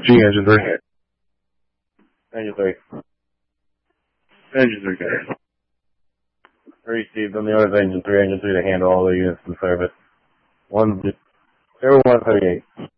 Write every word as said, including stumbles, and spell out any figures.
G, engine three. Engine three. Engine three, good. Received on the order of engine three, engine three to handle all the units in service. One, zero one thirty-eight.